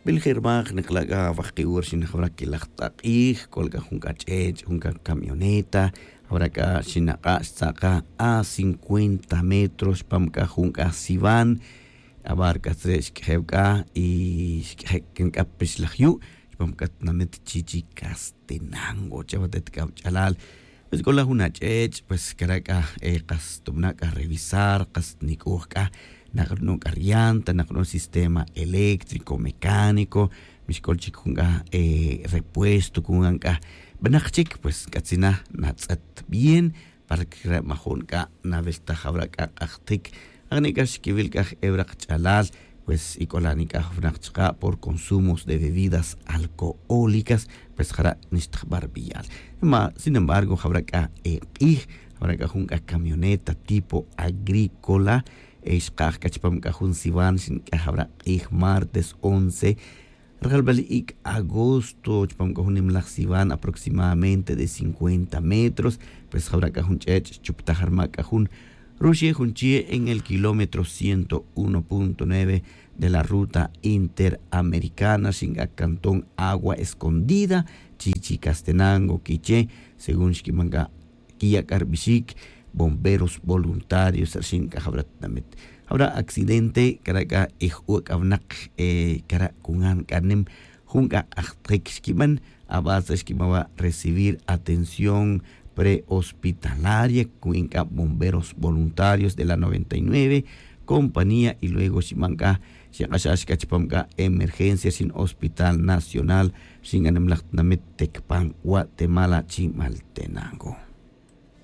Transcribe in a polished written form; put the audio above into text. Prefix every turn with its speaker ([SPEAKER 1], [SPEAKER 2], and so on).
[SPEAKER 1] بالخيرباخ نقلقا فقيور نخبرك لختاقيخ كولكا junka chech junka camioneta habraka shinaqa saqa a 50 metros pamka junka sivan abarka tres kebka y kenka pislahyu pamka namet chichi castenango chabatet chalal pues con la una chech pues karaka qastumnaka revisar qasnikuka nagno carrianta nagno sistema eléctrico mecánico miskolchik kunga repuesto kunga benachik pues katsina natsat bien para que majonka navelta habraka achtik agnikas kivilka ebraq chalal pues icolanica fnachka por consumos de bebidas alcohólicas pues jara nishtabar bial sin embargo habraka habraka junga camioneta tipo agrícola Ishqaq kachpam kahun sivan sin kahabra martes 11 realbali agosto chpam kahun imlaq sivan aproximadamente de 50 metros pues habra kahun chech chuptajarma kahun rushi junchie en el kilómetro 101.9 de la ruta interamericana sin cantón Agua Escondida Chichi Castenango Quiche según Shkimanga Kia Karbishik bomberos voluntarios sin kahabrat namit habrá accidente karaka avnak kara kungan kanem junga achtrek skiman abasa skimawa recibir atención prehospitalaria kuinka bomberos voluntarios de la 99 compañía y luego shimanka shaqashashka chipamka emergencia sin hospital nacional sin anemlak namit tekpan Guatemala Chimaltenango.